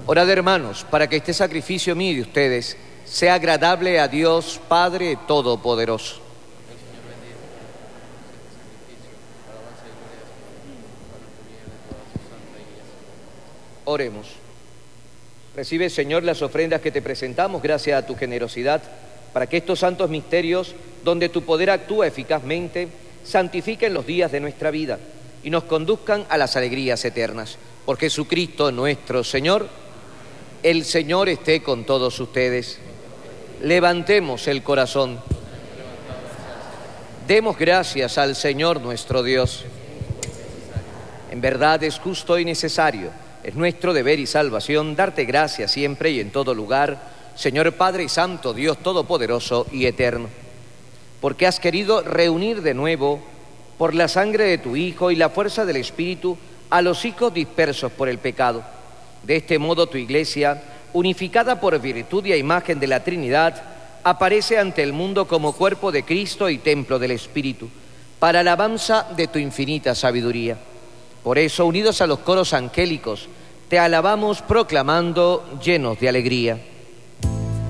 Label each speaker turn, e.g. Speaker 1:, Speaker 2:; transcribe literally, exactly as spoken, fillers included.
Speaker 1: Orad, hermanos, para que este sacrificio mío y de ustedes sea agradable a Dios Padre Todopoderoso. Oremos. Recibe, Señor, las ofrendas que te presentamos gracias a tu generosidad, para que estos santos misterios, donde tu poder actúa eficazmente, santifiquen los días de nuestra vida y nos conduzcan a las alegrías eternas. Por Jesucristo nuestro Señor. El Señor esté con todos ustedes. Levantemos el corazón. Demos gracias al Señor nuestro Dios. En verdad es justo y necesario, es nuestro deber y salvación darte gracias siempre y en todo lugar, Señor Padre y Santo, Dios Todopoderoso y Eterno, porque has querido reunir de nuevo, por la sangre de tu Hijo y la fuerza del Espíritu, a los hijos dispersos por el pecado. De este modo tu Iglesia, unificada por virtud y a imagen de la Trinidad, aparece ante el mundo como cuerpo de Cristo y templo del Espíritu, para alabanza de tu infinita sabiduría. Por eso, unidos a los coros angélicos, te alabamos proclamando llenos de alegría.